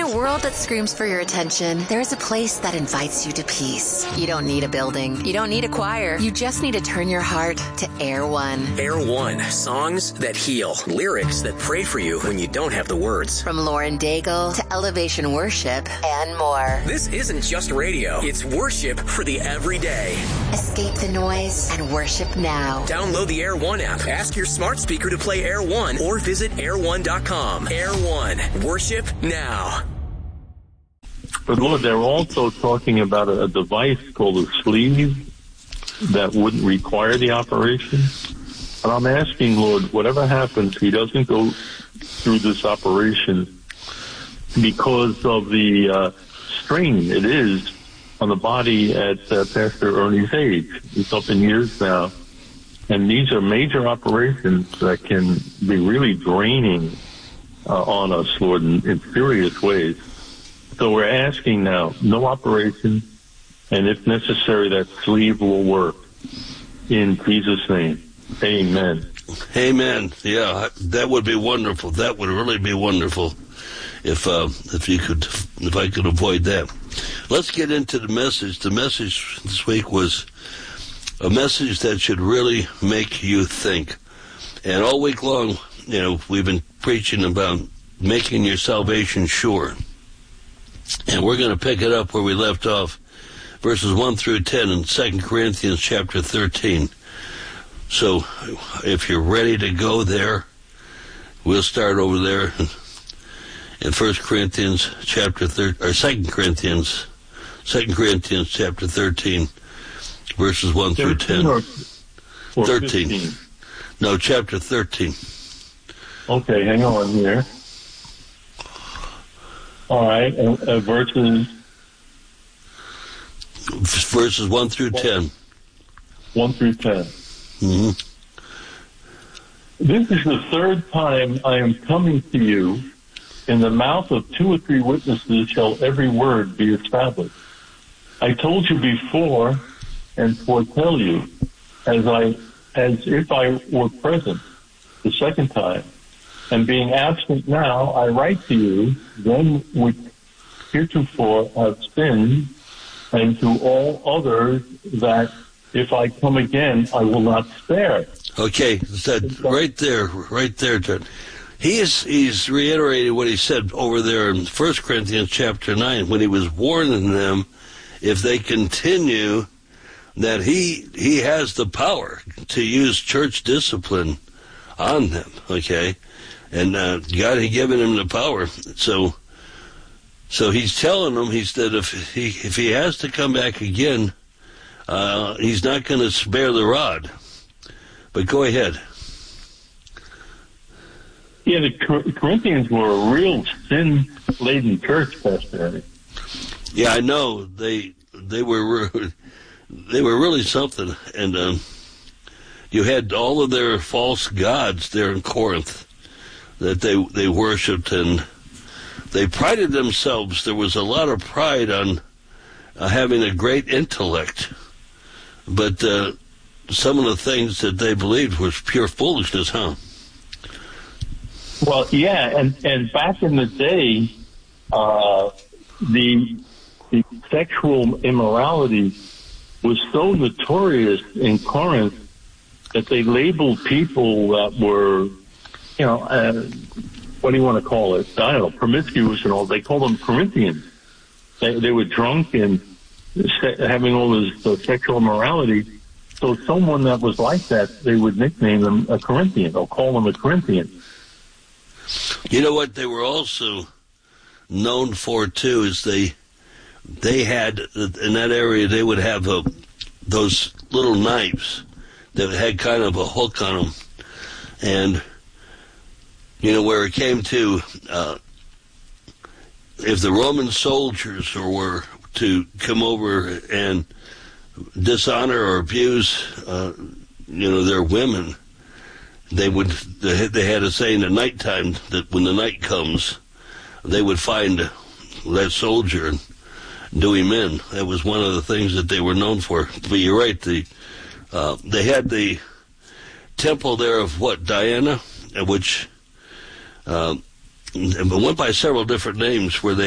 a world that screams for your attention, there is a place that invites you to peace. You don't need a building. You don't need a choir. You just need to turn your heart to Air One. Air One. Songs that heal. Lyrics that pray for you when you don't have the words. From Lauren Daigle to Elevation Worship and more. This isn't just radio. It's worship for the everyday. Escape the noise and worship now. Download the Air One app. Ask your smart speaker to play Air One or visit air1.com. Air One. Worship now. But Lord, they're also talking about a device called a sleeve that wouldn't require the operation. And I'm asking, Lord, whatever happens, he doesn't go through this operation because of the strain it is on the body at Pastor Ernie's age. He's up in years now. And these are major operations that can be really draining on us, Lord, in serious ways. So we're asking now, no operation, and if necessary, that sleeve will work. In Jesus' name, amen. Amen. Yeah, that would be wonderful. That would really be wonderful if I could avoid that. Let's get into the message. The message this week was a message that should really make you think. And all week long, we've been preaching about making your salvation sure. And we're going to pick it up where we left off, verses 1 through 10 in 2 Corinthians chapter 13. So if you're ready to go there, we'll start over there in 1 Corinthians chapter 13, or 2 Corinthians chapter 13, verses 1 through 10. Or 13. 15? No, chapter 13. Okay, hang on here. All right, verses 1 through 10. 1 through 10. Mm-hmm. This is the third time I am coming to you. In the mouth of 2 or 3 witnesses shall every word be established. I told you before and foretell you, as if I were present the second time. And being absent now, I write to you, them which heretofore have sinned, and to all others that if I come again, I will not spare. Okay, that right there, Ted. He's reiterated what he said over there in 1 Corinthians chapter 9 when he was warning them if they continue that he has the power to use church discipline on them, okay? And God had given him the power. So he's telling them, he said, if he has to come back again, he's not going to spare the rod. But go ahead. Yeah, the Corinthians were a real sin-laden church, Pastor Eddie. Yeah, I know. They were really something. And you had all of their false gods there in Corinth that they worshipped, and they prided themselves. There was a lot of pride on having a great intellect, but some of the things that they believed was pure foolishness, huh? Well, yeah, and back in the day, the sexual immorality was so notorious in Corinth that they labeled people that were, what do you want to call it? I don't know, promiscuous and all. They called them Corinthians. They were drunk and having all this sexual immorality. So someone that was like that, they would nickname them a Corinthian or call them a Corinthian. You know what they were also known for, too, is they had, in that area, they would have those little knives that had kind of a hook on them. And, where it came to, if the Roman soldiers were to come over and dishonor or abuse, their women, they had a saying at nighttime that when the night comes, they would find that soldier and do him in. That was one of the things that they were known for. But you're right, they had the temple there of Diana, which went by several different names, where they